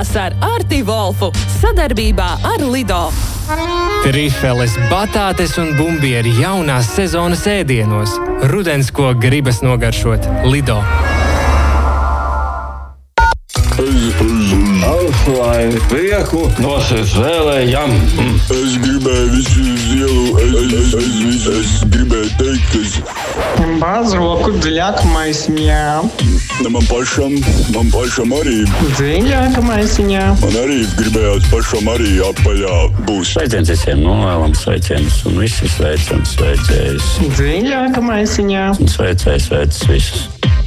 Trīsdienas ar Arti Volfu sadarbībā ar Lido. Trifeles, batātes un bumbieri jaunās sezonas ēdienos. Rudens, ko gribas nogaršot. Lido. Lai prieku nosies vēlējam. Es gribēju visu uz ielu, es gribēju teikt, ka Bazroku dziļākamais ņā. man pašam arī. Dziļākamais ņā. Man arī gribējās pašam arī apaļā būs. Sveiciens visiem novēlam sveicienus un visi sveiciens sveicējus. Dziļākamais ņā. Un sveicējus visus.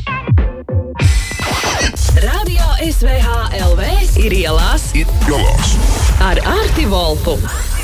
Radio SVH LV ir ielās ar Arti Volfu.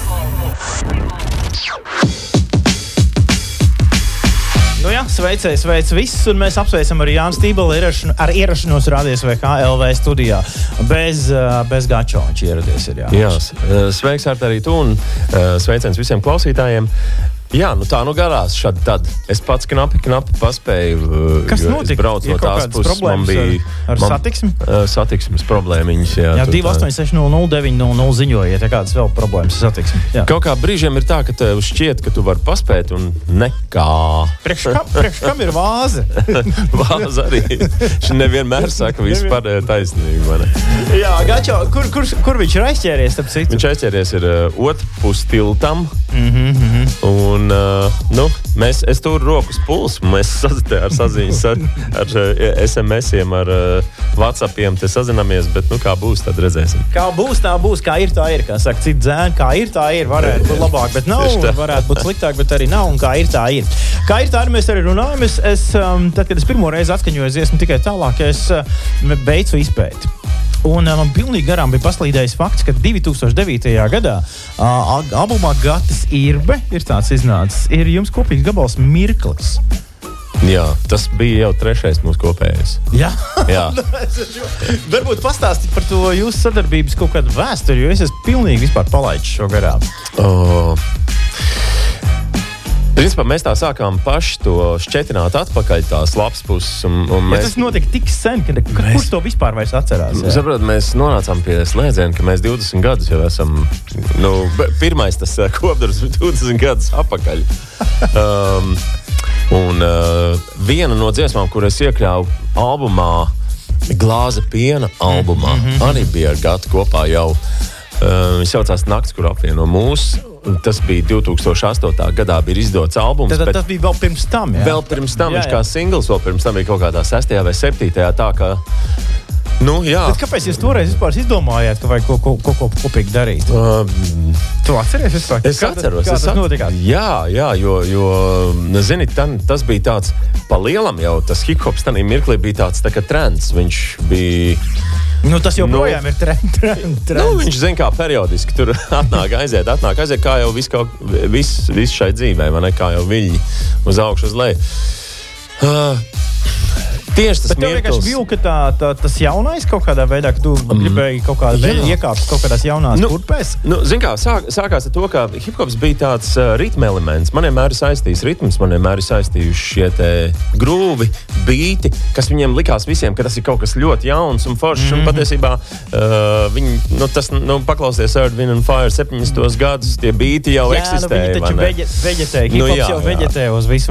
Nu jā, sveic visus, un mēs apsveicam arī Jānis Tībeli ar ierašanos Radio SVH LV studijā. Bez Gačo viņš ieradies ir Jā, sveiks arī tu un sveiciens visiem klausītājiem. Jā, nu tā garās šad tad. Es pats knapi paspēju. Kas notika? Es braucu no tās puses. Man bija ar satiksmi? Satiksmes problēmiņas, jā. Jā, 286-00-900 ziņojiet, ja kādas vēl problēmas ar satiksmi. Jā. Kaut kā brīžiem ir tā, ka tev šķiet, ka tu vari paspēt un nekā. Priekš kam ir vāze? Vāze arī. Viņš nevienmēr saka vispār taisnību, vai ne? Jā, Gačo, kur viņš ir aizķēries, tāpēc citu? Viņš aizķēries ir otrpus tiltam. Un, es tur rokas pulsu, mēs ar saziņas ar SMS-iem, ar WhatsAppiem te sazinamies, bet kā būs, tad redzēsim. Kā būs, tā būs, kā ir, kā saka citi dzēni, kā ir, varētu būt labāk, bet nav, varētu būt sliktāk, bet arī nav, un kā ir, tā ir. Kā ir, tā ir, mēs arī runājam, tad, kad es pirmo reizi atskaņoju dziesmu tikai tālāk, es beidzu izpēti. Un man pilnīgi garām bija paslīdējis fakts, ka 2009. gadā albumā Gatis Irbe ir tāds iznācis, ir jums kopīgs gabals Mirklis. Jā, tas bija jau 3. mūsu kopējais. Jā? Jā. Varbūt pastāstīt par to jūsu sadarbības kaut kādu vēsturi, jo es esmu pilnīgi vispār palaidis šo garām. Principā mēs tā sākām paši to šķetināt atpakaļ tās labs puses. Tas notika tik sen, ka kurš to vispār vairs atcerās? Saprot, mēs nonācām pie slēdziena, ka mēs 20 gadus jau esam, pirmais tas kopdarbs bija 20 gadus atpakaļ. Viena no dziesmām, kur es iekļāvu albumā, Glāze piena albumā, arī bija ar Gatu kopā jau. Viņš saucās Nakts, kur apvieno mūs. Tas bija 2008. gadā bija izdots albums. Tad tas bija vēl pirms tam, jā? Vēl pirms tam, viņš kā singls vēl pirms tam bija kaut kādā 6. vai 7. tā kā... jā. Bet kāpēc jūs toreiz vispār izdomājāt, ka vajag ko kopīgi darīt? Tu atceries vispār? Es atceros. Kā tas notikās? Jā, jo zini, tas bija tāds pa lielam jau, tas hip-hops tanī mirklī bija tāds tā kā trends. Viņš bija... tas joprojām ir trends. Viņš zina, kā periodiski tur atnāk aiziet, kā jau viss šai dzīvē, vai ne, kā jau viļņi uz augšu, uz leju. Tieši tas bet tev vienkārši vilka tas jaunais kaut kādā veidā, ka tu gribēji kaut kādā veidā iekāpt kaut kādās jaunās kurpēs? Zin kā, sākās ar to, ka hip-hops bija tāds ritma elements. Man vienmēr ir saistījis ritms, man vienmēr ir saistījuši šie te grūvi, bīti, kas viņiem likās visiem, ka tas ir kaut kas ļoti jauns un foršs. Un patiesībā viņi, paklausties Earth, Wind & Fire 70. gadus, tie bīti jau eksistēja. Viņi taču veģetēja, hip-hops jau veģetēja uz visu